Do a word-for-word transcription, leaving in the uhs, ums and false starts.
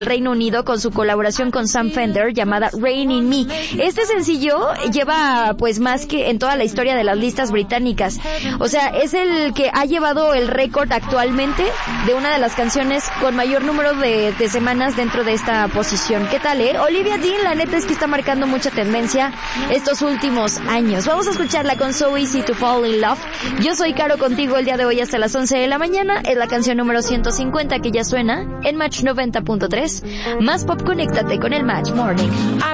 Reino Unido con su colaboración con Sam Fender llamada Rain in Me. Este sencillo lleva pues más que en toda la historia de las listas británicas. O sea, es el que ha llevado el récord actualmente de una de las canciones con mayor número de, de semanas dentro de esta posición. ¿Qué tal, eh? Olivia Dean, la neta es que está marcando mucha tendencia estos últimos años. Vamos a escucharla con So Easy to Fall in Love. Yo soy Caro contigo el día de hoy hasta las once de la mañana. Es la canción número ciento cincuenta que ya suena en Match noventa punto tres. Más pop, conéctate con el Match Morning.